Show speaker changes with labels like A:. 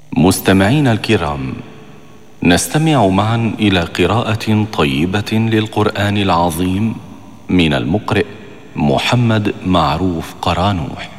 A: مستمعينا الكرام، نستمع معا إلى قراءة طيبة للقرآن العظيم من المقرئ محمد معروف قرانوح.